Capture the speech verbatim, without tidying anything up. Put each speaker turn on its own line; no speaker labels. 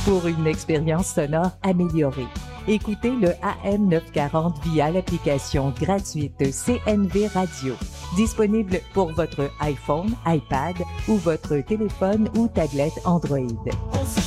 pour une expérience sonore améliorée. Écoutez le A M neuf cent quarante via l'application gratuite C N V Radio, disponible pour votre iPhone, iPad ou votre téléphone ou tablette Android.